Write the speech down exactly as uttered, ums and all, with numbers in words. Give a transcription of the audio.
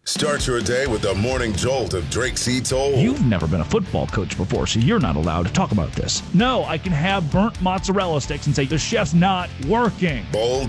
Start your day with the morning jolt of Drake C. Toll. You've never been a football coach before, so you're not allowed to talk about this. No, I can have burnt mozzarella sticks and say the chef's not working. Bold